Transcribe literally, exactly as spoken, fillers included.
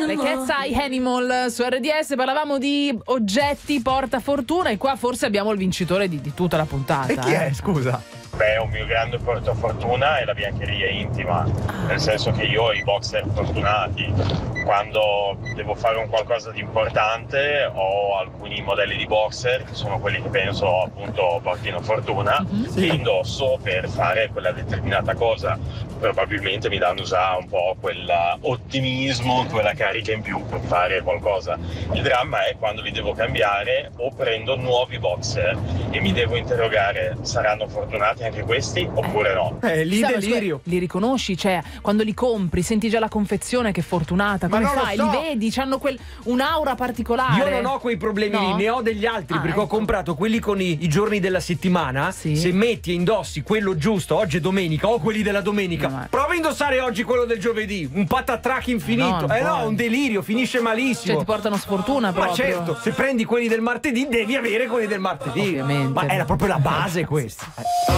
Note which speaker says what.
Speaker 1: ascoltare Cat's Eye Animal su R D S. Parlavamo di oggetti porta fortuna e qua forse abbiamo il vincitore di, di tutta la puntata.
Speaker 2: E chi
Speaker 1: eh.
Speaker 2: è, scusa?
Speaker 3: Beh, un mio grande portafortuna è la biancheria intima, nel senso che io ho i boxer fortunati. Quando devo fare un qualcosa di importante ho alcuni modelli di boxer che sono quelli che penso appunto portino fortuna,
Speaker 1: Mm-hmm.
Speaker 3: che indosso per fare quella determinata cosa. Probabilmente mi danno già un po' quell'ottimismo, quella carica in più per fare qualcosa. Il dramma è quando li devo cambiare o prendo nuovi boxer e mi devo interrogare: saranno fortunati anche questi oppure no?
Speaker 2: Eh, lì
Speaker 1: Chissà, ma
Speaker 2: delirio.
Speaker 1: scusa, li riconosci? Cioè, quando li compri, senti già la confezione che è fortunata.
Speaker 2: Ma
Speaker 1: Come
Speaker 2: non lo
Speaker 1: fai?
Speaker 2: so.
Speaker 1: Li vedi? C'hanno quel, un'aura particolare.
Speaker 2: Io non ho quei problemi
Speaker 1: No?
Speaker 2: lì, ne ho degli altri,
Speaker 1: Ah,
Speaker 2: perché
Speaker 1: ecco.
Speaker 2: ho comprato quelli con i, i giorni della settimana.
Speaker 1: Sì.
Speaker 2: Se metti e indossi quello giusto, oggi è domenica, o quelli della domenica,
Speaker 1: No, ma-
Speaker 2: prova a indossare oggi quello del giovedì, un patatrack infinito.
Speaker 1: No,
Speaker 2: eh
Speaker 1: non
Speaker 2: no,
Speaker 1: puoi.
Speaker 2: un delirio, finisce malissimo.
Speaker 1: Cioè, ti portano sfortuna
Speaker 2: Ma
Speaker 1: proprio.
Speaker 2: certo, se prendi quelli del martedì devi avere quelli del martedì.
Speaker 1: Ovviamente.
Speaker 2: Ma era proprio la base questa.